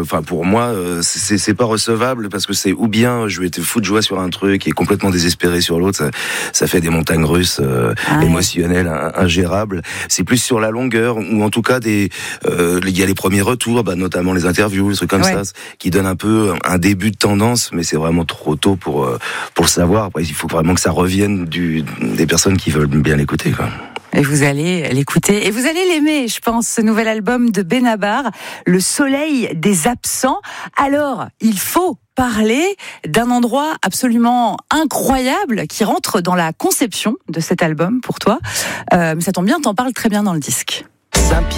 pour moi, c'est pas recevable parce que c'est ou bien je vais te foutre joie sur un truc et complètement désespéré sur l'autre, ça fait des montagnes russes émotionnelles ingérables. C'est plus sur la longueur ou en tout cas il y a les premiers retours, notamment les interviews, des trucs comme ça, qui donnent un peu un début de tendance, mais c'est vraiment trop tôt pour le savoir. Après, il faut vraiment que ça revienne des personnes qui veulent bien l'écouter, quoi. Et vous allez l'écouter et vous allez l'aimer, je pense, ce nouvel album de Benabar, Le Soleil des Absents. Alors, il faut parler d'un endroit absolument incroyable qui rentre dans la conception de cet album pour toi. Mais ça tombe bien, t'en parles très bien dans le disque.